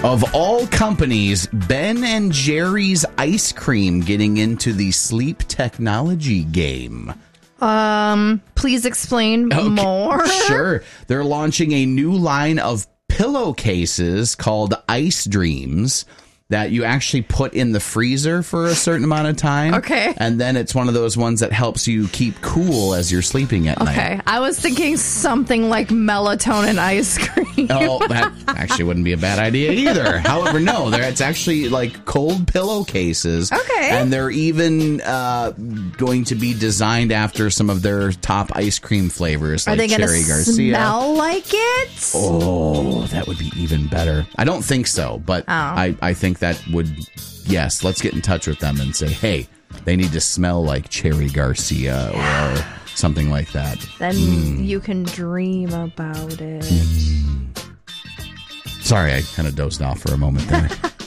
Of all companies, Ben and Jerry's ice cream getting into the sleep technology game. Please explain more. Sure. They're launching a new line of pillowcases called Ice Dreams that you actually put in the freezer for a certain amount of time. Okay. And then it's one of those ones that helps you keep cool as you're sleeping at night. Okay. I was thinking something like melatonin ice cream. Oh, that actually wouldn't be a bad idea either. However, no, it's actually like cold pillowcases. Okay. And they're even going to be designed after some of their top ice cream flavors, like Are they going to Cherry Garcia. smell like it? Oh, that would be even better. I don't think so, but I think that would, yes, let's get in touch with them and say, hey, they need to smell like Cherry Garcia or something like that. Then you can dream about it. Sorry, I kind of dozed off for a moment there.